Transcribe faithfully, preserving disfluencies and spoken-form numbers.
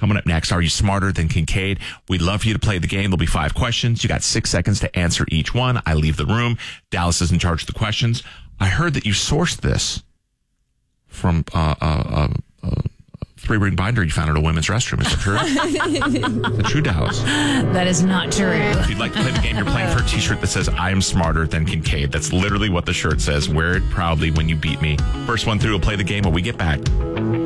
Coming up next, are you smarter than Kincaid? We'd love for you to play the game. There'll be five questions. You got six seconds to answer each one. I leave the room. Dallas is in charge of the questions. I heard that you sourced this from uh, uh, uh, uh, three-ring binder you found at a women's restroom. Is that true? Is that true, Dallas? That is not true. If you'd like to play the game, you're playing for a t-shirt that says, I am smarter than Kincaid. That's literally what the shirt says. Wear it proudly when you beat me. First one through will play the game when we get back.